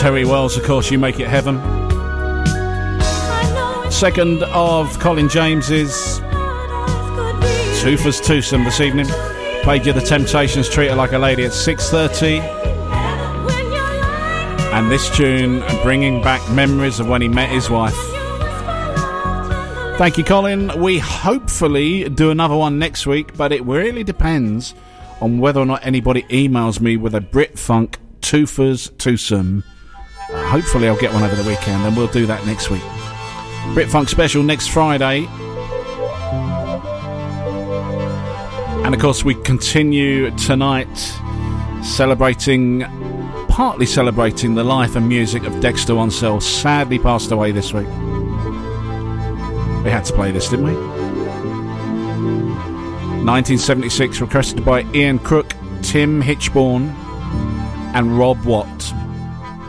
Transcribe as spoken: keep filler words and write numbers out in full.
Terry Wells, of course, You Make It Heaven. Second of Colin James's Two Fuzz Twosome this evening. Played you The Temptations, Treat Her Like a Lady at six thirty. And this tune bringing back memories of when he met his wife. Thank you, Colin. We hopefully do another one next week, but it really depends on whether or not anybody emails me with a Brit Funk Two Fuzz Twosome. Uh, hopefully I'll get one over the weekend, and we'll do that next week. Brit Funk special next Friday. And of course we continue tonight celebrating, partly celebrating the life and music of Dexter Wansell, sadly passed away this week. We had to play this, didn't we? nineteen seventy-six, requested by Ian Crook, Tim Hitchborn and Rob Watt.